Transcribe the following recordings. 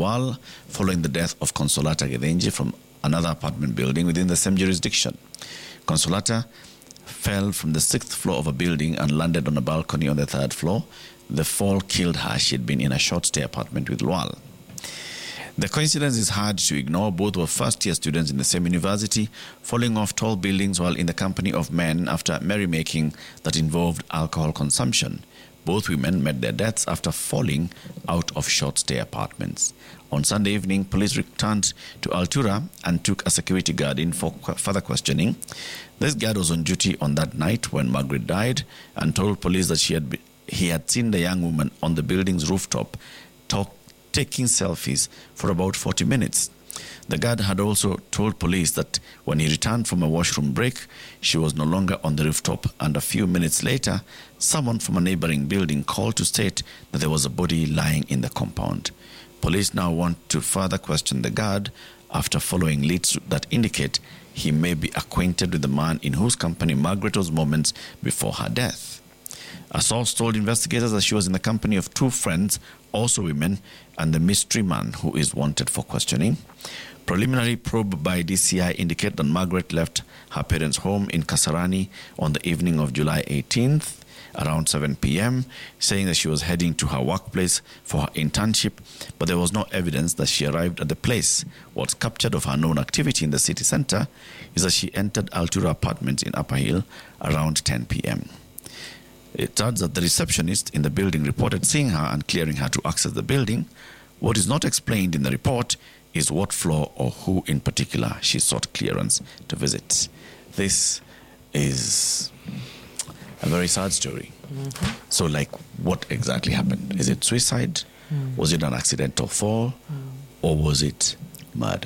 Lual following the death of Consolata Gedenji from another apartment building within the same jurisdiction. Consolata fell from the 6th floor of a building and landed on a balcony on the 3rd floor. The fall killed her. She had been in a short-stay apartment with Lual. The coincidence is hard to ignore. Both were first-year students in the same university, falling off tall buildings while in the company of men after merrymaking that involved alcohol consumption. Both women met their deaths after falling out of short-stay apartments. On Sunday evening, police returned to Altura and took a security guard in for further questioning. This guard was on duty on that night when Margaret died and told police that he had seen the young woman on the building's rooftop taking selfies for about 40 minutes. The guard had also told police that when he returned from a washroom break, she was no longer on the rooftop, and a few minutes later, someone from a neighboring building called to state that there was a body lying in the compound. Police now want to further question the guard after following leads that indicate he may be acquainted with the man in whose company Margaret was moments before her death. A source told investigators that she was in the company of 2 friends, also women, and the mystery man who is wanted for questioning. Preliminary probe by DCI indicate that Margaret left her parents' home in Kasarani on the evening of July 18th, around 7 p.m., saying that she was heading to her workplace for her internship, but there was no evidence that she arrived at the place. What's captured of her known activity in the city center is that she entered Altura Apartments in Upper Hill around 10 p.m. It turns that the receptionist in the building reported seeing her and clearing her to access the building. What is not explained in the report is what floor or who in particular she sought clearance to visit. This is a very sad story. Mm-hmm. So, what exactly happened? Is it suicide? Was it an accidental fall? Or was it murder?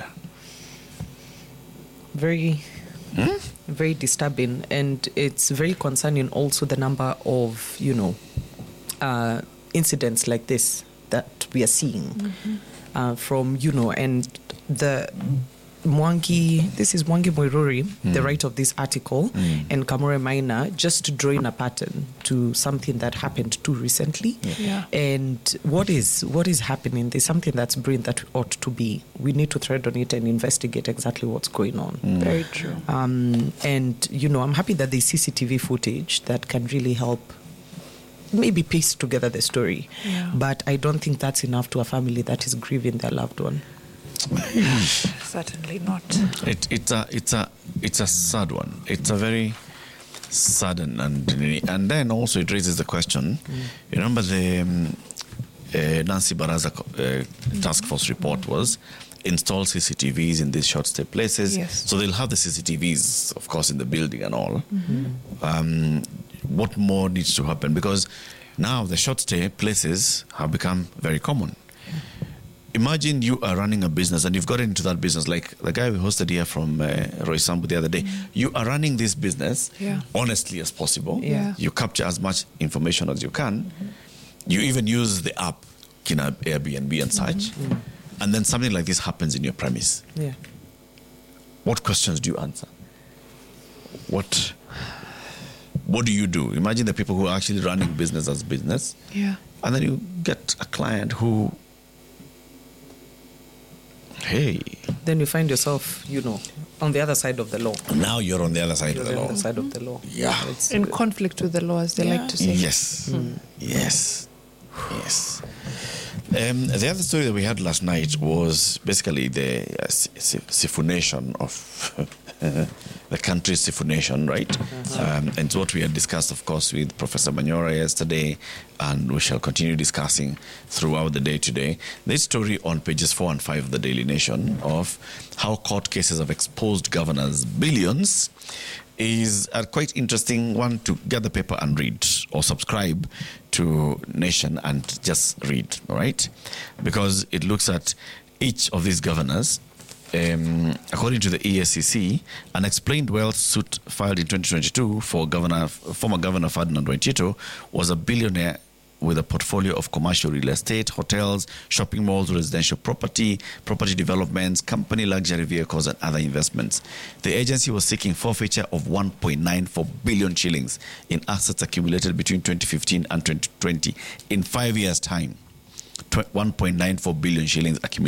Very disturbing, and it's very concerning also the number of, incidents like this that we are seeing from, and the this is Mwangi Moiruri, the writer of this article, and Kamore Maina, just drawing a pattern to something that happened too recently. Yeah. And what is happening? There's something that's brewing that ought to be. We need to tread on it and investigate exactly what's going on. Very true. And, I'm happy that there's CCTV footage that can really help maybe piece together the story. Yeah. But I don't think that's enough to a family that is grieving their loved one. Certainly not. It's a sad one. It's a very sudden and then also it raises the question. You remember the Nancy Baraza task force report was install CCTVs in these short stay places. Yes. So they'll have the CCTVs, of course, in the building and all. What more needs to happen? Because now the short stay places have become very common. Imagine you are running a business and you've got into that business, like the guy we hosted here from Roy Sambu the other day. You are running this business honestly as possible. Yeah. You capture as much information as you can. You even use the app, Airbnb and such. And then something like this happens in your premise. Yeah. What questions do you answer? What do you do? Imagine the people who are actually running business as business. Yeah. And then you get a client who, hey. Then you find yourself, on the other side of the law. Now you're on the other side of the law. On the other side of the law. Yeah. It's In conflict with the law, as they like to say. Yes. Yes. Yes. The other story that we had last night was basically the siphonation of the country's siphonation, right? And it's what we had discussed, of course, with Professor Manyora yesterday, and we shall continue discussing throughout the day today. This story on pages 4 and 5 of the Daily Nation of how court cases have exposed governors' billions is a quite interesting one to get the paper and read, or subscribe to Nation and just read, all right? Because it looks at each of these governors. According to the EACC, an explained wealth suit filed in 2022 for former Governor Ferdinand Waitito was a billionaire with a portfolio of commercial real estate, hotels, shopping malls, residential property developments, company luxury vehicles, and other investments. The agency was seeking forfeiture of 1.94 billion shillings in assets accumulated between 2015 and 2020 in 5 years' time. 1.94 billion shillings